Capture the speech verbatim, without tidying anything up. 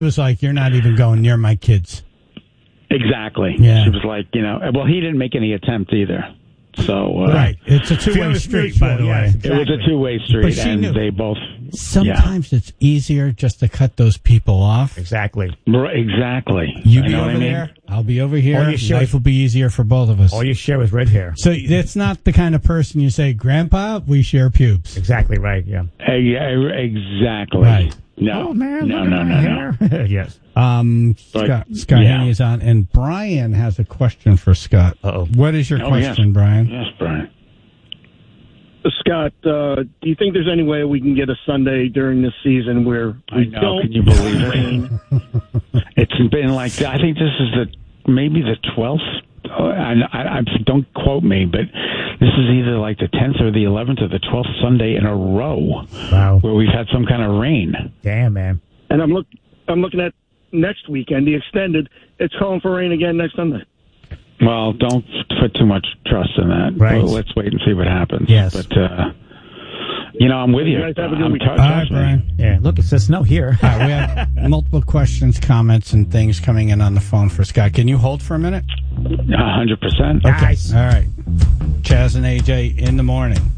It was like, you're not even going near my kids. Exactly. Yeah. She was like, you know, well, he didn't make any attempt either. So uh, right, it's a two-way street, by the way. Yes, exactly. It was a two-way street, and knew. they both. Sometimes yeah. it's easier just to cut those people off. Exactly. Right, exactly. You I be know over what I mean? there. I'll be over here. All you share- Life will be easier for both of us. All you share is red hair. So it's not the kind of person you say, Grandpa, we share pubes. Exactly right. Yeah. Uh, yeah, exactly. Right. No, oh man, no, look no, at no, my no. hair. Yes. Um, But, Scott, Scott yeah. Haney is on, and Brian has a question for Scott. Uh-oh. What is your Oh, question, yes. Brian? Yes, Brian. Scott, uh, do you think there's any way we can get a Sunday during this season where I we know. don't Can you believe rain? it? It's been like I think this is the maybe the twelfth. Oh, I, I, I don't quote me, but this is either like the tenth or the eleventh or the twelfth Sunday in a row Wow. where we've had some kind of rain. Damn, man. And I'm look, I'm looking at next weekend, the extended. It's calling for rain again next Sunday. Well, don't put too much trust in that. Right. Well, let's wait and see what happens. Yes. But, uh, you know, I'm with you. You guys have a good I'm week. t- All right, trust me. Brian. Yeah. Look, it says snow here. All right, we have multiple questions, comments, and things coming in on the phone for Scott. Can you hold for a minute? A hundred percent. Nice. All right. Chaz and A J in the morning.